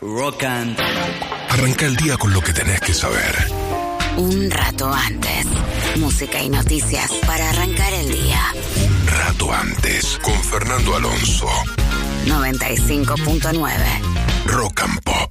Rock and... Arranca el día con lo que tenés que saber. Un rato antes. Música y noticias para arrancar el día. Un rato antes. Con Fernando Alonso. 95.9. Rock and Pop.